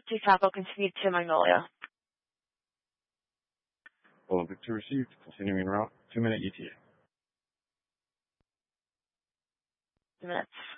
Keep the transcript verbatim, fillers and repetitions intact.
Two Taco continued to Magnolia. Well, Victor received. Continuing route, two minute E T A. Two minutes.